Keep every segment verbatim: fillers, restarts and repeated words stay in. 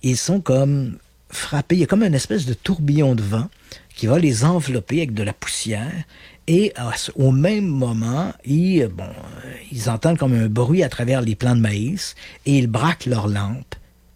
ils sont comme frappés. Il y a comme une espèce de tourbillon de vent qui va les envelopper avec de la poussière. Et au même moment, ils, bon, ils entendent comme un bruit à travers les plants de maïs et ils braquent leur lampe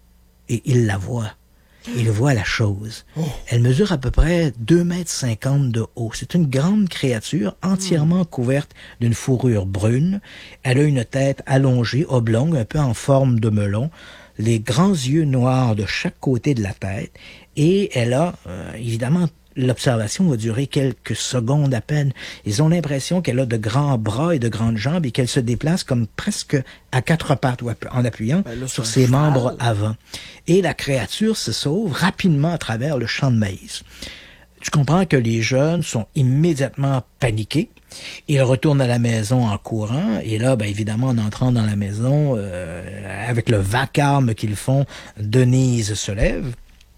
et ils la voient. Ils voient la chose. Oh. Elle mesure à peu près deux mètres cinquante de haut. C'est une grande créature entièrement couverte d'une fourrure brune. Elle a une tête allongée, oblongue, un peu en forme de melon, les grands yeux noirs de chaque côté de la tête et elle a, euh, évidemment, l'observation va durer quelques secondes à peine. Ils ont l'impression qu'elle a de grands bras et de grandes jambes et qu'elle se déplace comme presque à quatre pattes en appuyant ben là, sur ses cheval. membres avant. Et la créature se sauve rapidement à travers le champ de maïs. Tu comprends que les jeunes sont immédiatement paniqués. Ils retournent à la maison en courant et là, ben évidemment, en entrant dans la maison, euh, avec le vacarme qu'ils font, Denise se lève,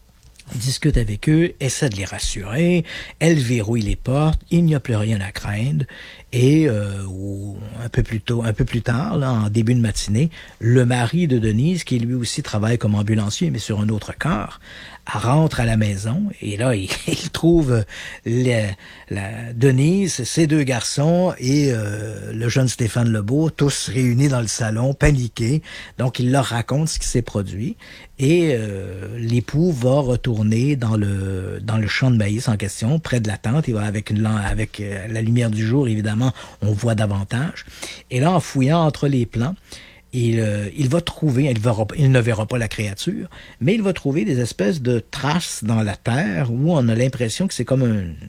discute avec eux, essaie de les rassurer, elle verrouille les portes, il n'y a plus rien à craindre, et euh, ou, un peu plus tôt, un peu plus tard, là, en début de matinée, le mari de Denise, qui lui aussi travaille comme ambulancier, mais sur un autre corps, rentre à la maison, et là, il, il trouve la, la Denise, ses deux garçons et euh, le jeune Stéphane Lebeau, tous réunis dans le salon, paniqués. Donc, il leur raconte ce qui s'est produit, et euh, l'époux va retourner dans le dans le champ de maïs en question, près de la tente. Il va avec une avec euh, la lumière du jour, évidemment, on voit davantage. Et là, en fouillant entre les plants, Il, euh, il va trouver, il, verra, il ne verra pas la créature, mais il va trouver des espèces de traces dans la terre où on a l'impression que c'est comme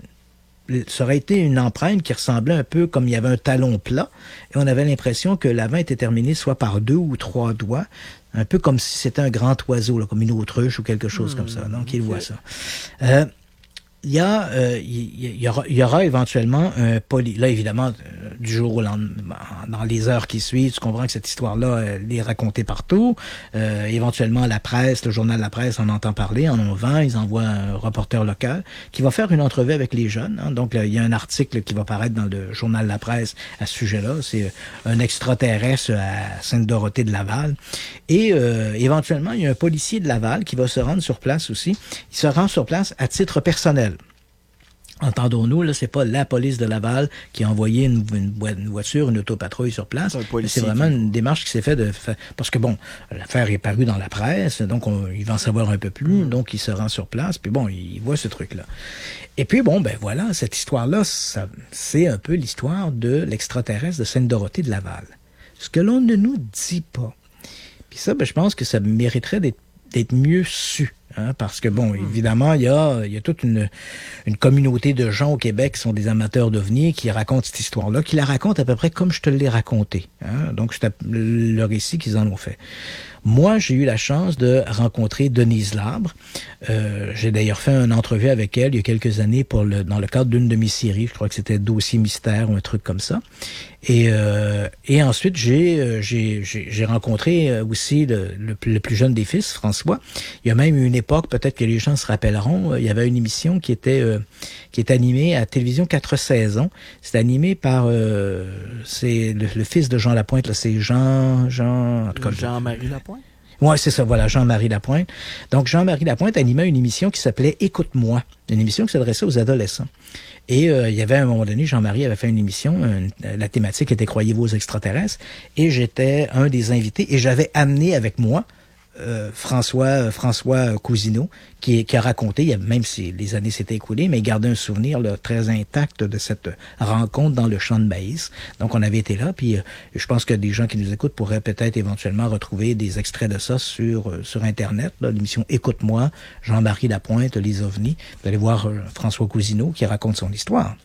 un... Ça aurait été une empreinte qui ressemblait un peu comme il y avait un talon plat, et on avait l'impression que l'avant était terminé soit par deux ou trois doigts, un peu comme si c'était un grand oiseau, là, comme une autruche ou quelque chose mmh, comme ça. Donc, il okay. voit ça. Euh, Il y a, euh, il y aura, il y aura éventuellement un poli. Là, évidemment, euh, du jour au lendemain, dans les heures qui suivent, tu comprends que cette histoire-là, elle est racontée partout. Euh, éventuellement, la presse, le journal La Presse en entend parler, en en vend. Ils envoient un reporter local qui va faire une entrevue avec les jeunes. Hein. Donc, là, il y a un article qui va paraître dans le journal La Presse à ce sujet-là. C'est un extraterrestre à Sainte-Dorothée de Laval. Et euh, éventuellement, il y a un policier de Laval qui va se rendre sur place aussi. Il se rend sur place à titre personnel. Entendons-nous, là, c'est pas la police de Laval qui a envoyé une, une, une voiture, une autopatrouille sur place. C'est, c'est vraiment une démarche qui s'est faite de fa... parce que bon, l'affaire est parue dans la presse, donc on, il va en savoir un peu plus, mmh. donc il se rend sur place, puis bon, il voit ce truc-là. Et puis bon, ben voilà, cette histoire-là, ça, c'est un peu l'histoire de l'extraterrestre de Sainte-Dorothée de Laval. Ce que l'on ne nous dit pas. Puis ça, ben je pense que ça mériterait d'être, d'être mieux su. Hein, parce que, bon, évidemment, il y a, il y a toute une, une communauté de gens au Québec qui sont des amateurs d'ovnis qui racontent cette histoire-là, qui la racontent à peu près comme je te l'ai raconté. Hein, donc, c'est le récit qu'ils en ont fait. Moi, j'ai eu la chance de rencontrer Denise Labre. Euh, j'ai d'ailleurs fait une entrevue avec elle il y a quelques années pour le, dans le cadre d'une de mes séries. Je crois que c'était Dossier mystère ou un truc comme ça. Et, euh, et ensuite, j'ai, j'ai, j'ai, j'ai rencontré aussi le, le, le plus jeune des fils, François. Il y a même une époque, peut-être que les gens se rappelleront, il y avait une émission qui était euh, qui est animée à Télévision quatre saisons. C'est animé par euh, c'est le, le fils de Jean Lapointe, là, c'est Jean Jean en tout cas, Jean-Marie Lapointe. Ouais, c'est ça, voilà, Jean-Marie Lapointe. Donc Jean-Marie Lapointe animait une émission qui s'appelait Écoute-moi, une émission qui s'adressait aux adolescents. Et euh, il y avait à un moment donné, Jean-Marie avait fait une émission, une, la thématique était Croyez-vous aux extraterrestres, et j'étais un des invités et j'avais amené avec moi Euh, François François Cousineau, qui, qui a raconté, même si les années s'étaient écoulées, mais il gardait un souvenir là, très intact de cette rencontre dans le champ de maïs. Donc, on avait été là, puis euh, je pense que des gens qui nous écoutent pourraient peut-être éventuellement retrouver des extraits de ça sur euh, sur Internet, là, l'émission Écoute-moi, Jean-Marie Lapointe, les ovnis. Vous allez voir euh, François Cousineau qui raconte son histoire.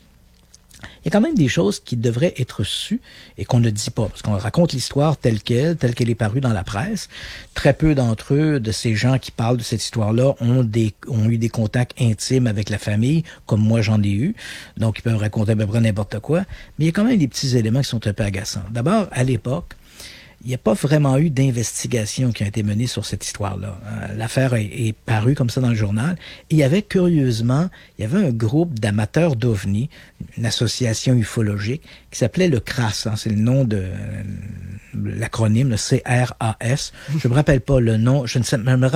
Il y a quand même des choses qui devraient être sues et qu'on ne dit pas, parce qu'on raconte l'histoire telle qu'elle, telle qu'elle est parue dans la presse. Très peu d'entre eux, de ces gens qui parlent de cette histoire-là, ont des ont eu des contacts intimes avec la famille, comme moi j'en ai eu. Donc, ils peuvent raconter à peu près n'importe quoi. Mais il y a quand même des petits éléments qui sont un peu agaçants. D'abord, à l'époque, il n'y a pas vraiment eu d'investigation qui a été menée sur cette histoire-là. L'affaire est, est parue comme ça dans le journal. Et il y avait, curieusement, il y avait un groupe d'amateurs d'ovnis, une association ufologique, qui s'appelait le C R A S. Hein, c'est le nom de l'acronyme, le C R A S. Je me rappelle pas le nom, je ne sais, me